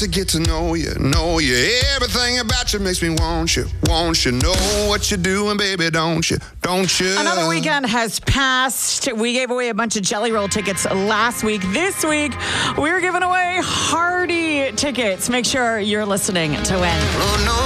to get to know you, know you. Everything about you makes me want you, know what you're doing, baby, don't you? Another weekend has passed. We gave away a bunch of Jelly Roll tickets last week. This week, we're giving away Hardy tickets. Make sure you're listening to win. Oh, no.